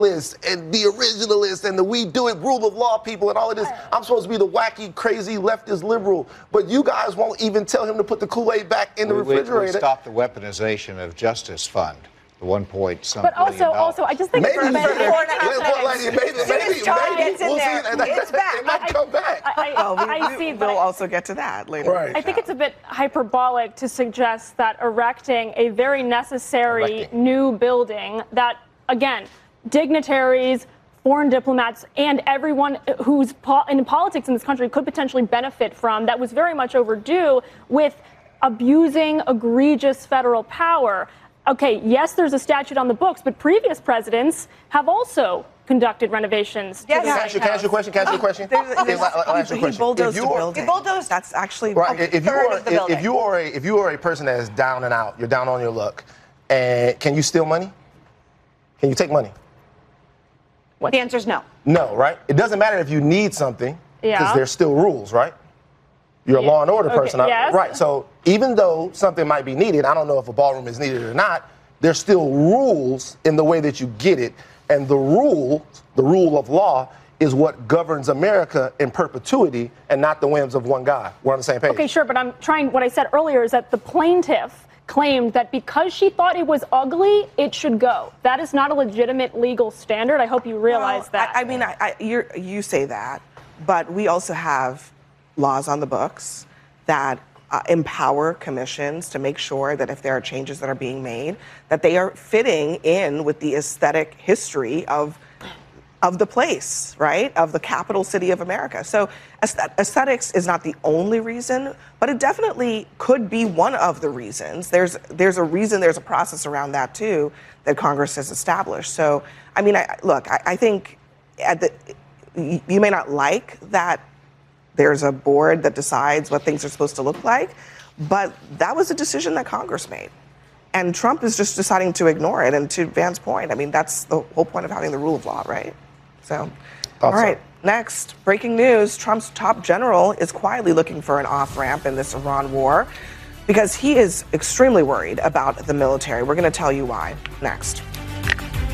and the originalists and the we do it rule of law people and all of this. I'm supposed to be the wacky, crazy leftist liberal, but you guys won't even tell him to put the Kool-Aid back in the refrigerator. We stop the weaponization of Justice Fund. The 1 point something. But also, I just think maybe it's it might come back. I see, but we'll also get to that later. Right. I think it's a bit hyperbolic to suggest that erecting a very necessary new building that, again, dignitaries, foreign diplomats, and everyone who's in politics in this country could potentially benefit from, that was very much overdue, with abusing egregious federal power. Okay, yes, there's a statute on the books, but previous presidents have also conducted renovations. Yes. Can I ask you a question? He bulldozed the building. He bulldozed. That's actually right. If you are a person that is down and out, you're down on your luck, and can you steal money? Can you take money? The answer is no. No, right? It doesn't matter if you need something, because there's still rules, right? You're a law and order person, yes. Right? So even though something might be needed, I don't know if a ballroom is needed or not, there's still rules in the way that you get it. And the rule of law, is what governs America in perpetuity and not the whims of one guy. We're on the same page. Okay, sure, but what I said earlier is that the plaintiff claimed that because she thought it was ugly, it should go. That is not a legitimate legal standard. I hope you realize that. I mean, you say that, but we also have laws on the books that empower commissions to make sure that if there are changes that are being made, that they are fitting in with the aesthetic history of the place, right? Of the capital city of America. So aesthetics is not the only reason, but it definitely could be one of the reasons. There's a reason, there's a process around that too that Congress has established. So, I mean, I think you may not like that there's a board that decides what things are supposed to look like, but that was a decision that Congress made. And Trump is just deciding to ignore it. And to Van's point, I mean, that's the whole point of having the rule of law, right? So, all right, next, breaking news. Trump's top general is quietly looking for an off-ramp in this Iran war because he is extremely worried about the military. We're going to tell you why next.